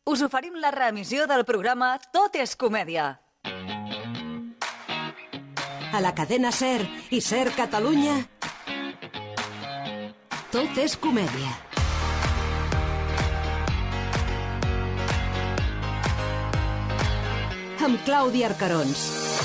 us oferim la reemissió del programa Tot és comèdia. A la cadena SER i SER Catalunya, Tot és comèdia. Amb Clàudia Arcarons.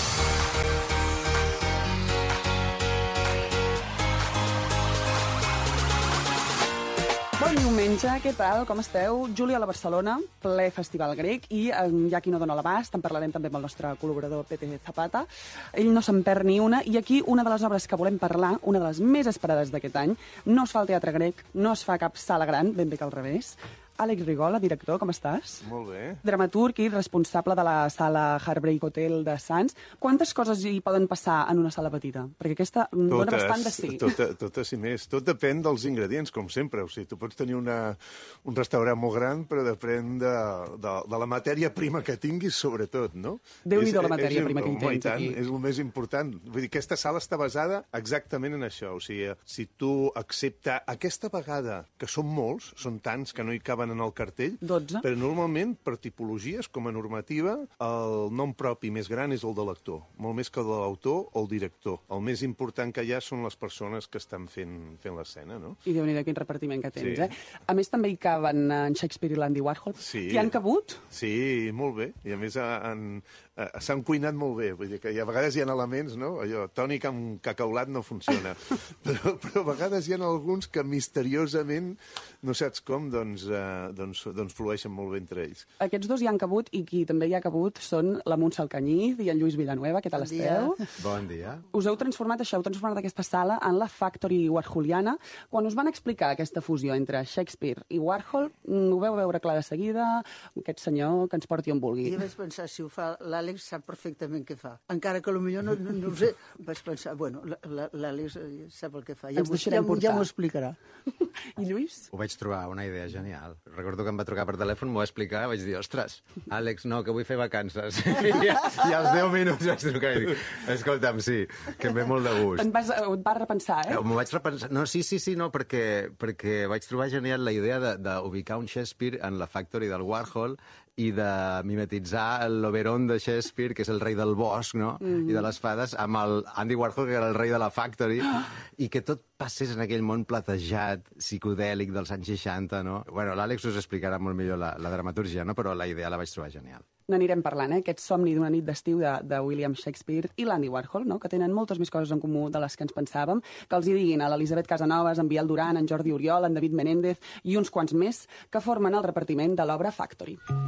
Bon diumenge, què tal? Com esteu? Júlia a la Barcelona, ple festival grec, i hi ha qui no dona l'abast, en parlarem també amb el nostre col·laborador Pepe Zapata. Ell no se'n perd ni una, i aquí una de les obres que volem parlar, una de les més esperades d'aquest any, no es fa al teatre grec, no es fa a cap sala gran, ben bé que al revés. Àlex Rigola, director, com estàs? Molt bé. Dramaturg i responsable de la sala Heartbreak Hotel de Sants. Quantes coses hi poden passar en una sala petita? Perquè aquesta dona bastant de sí. Totes i més. Tot depèn dels ingredients, com sempre. O sigui, tu pots tenir un restaurant molt gran, però depèn de la matèria prima que tinguis, sobretot, no? Déu-n'hi-do la matèria prima que hi tens aquí. És el més important. Vull dir, aquesta sala està basada exactament en això. O sigui, si tu acceptes aquesta vegada, que són molts, són tants que no hi caben en el cartell, 12. Però normalment, per tipologies, com a normativa, el nom propi més gran és el de l'actor, molt més que el de l'autor o el director. El més important que hi ha són les persones que estan fent l'escena, no? I Déu-n'hi-do quin repartiment que tens, Sí. A més, també hi caben en Shakespeare i l'Andy Warhol. Sí. T'hi han cabut? Sí, molt bé. I a més s'han cuinat molt bé. Vull dir que a vegades hi ha elements, no? Allò, tònic amb cacaulat no funciona. però a vegades hi ha alguns que misteriosament, no saps com, doncs flueixen molt bé entre ells. Aquests dos hi han cabut, i qui també hi ha cabut són la Montse Alcañiz i en Lluís Villanueva. Què tal esteu? Bon dia. Us heu transformat aquesta sala en la Factory warholiana. Quan us van explicar aquesta fusió entre Shakespeare i Warhol, ho veu veure clar de seguida, aquest senyor que ens porti on vulgui. Jo vaig pensar, si ho fa l'Àlex sap perfectament què fa. Encara que potser no ho sé. Vaig pensar, bueno, l'Àlex sap el que fa. Ens deixarem portar. Ja m'ho explicarà. I Lluís? Ho vaig trobar una idea genial. Recordo que em va trucar per telèfon, m'ho va explicar, vaig dir, ostres, Àlex, no, que vull fer vacances. I als 10 minuts vaig trucar i dic, escolta'm, sí, que em ve molt de gust. Et vas repensar, M'ho vaig repensar. No, sí, no, perquè vaig trobar genial la idea d'ubicar un Shakespeare en la Factory del Warhol i de mimetitzar l'Oberon de Shakespeare, que és el rei del bosc, no? I de les fades, amb el Andy Warhol, que era el rei de la Factory, i que tot passés en aquell món platejat, psicodèlic dels anys 60, no? Bueno, l'Àlex us explicarà molt millor la dramatúrgia, no? Però la idea la vaig trobar genial. N'anirem parlant, aquest somni d'una nit d'estiu de William Shakespeare i l'Andy Warhol, no? Que tenen moltes més coses en comú de les que ens pensàvem, que els hi diguin a l'Elisabet Casanovas, en Biel Duran, en Jordi Oriol, en David Menéndez i uns quants més que formen el repartiment de l'obra Factory.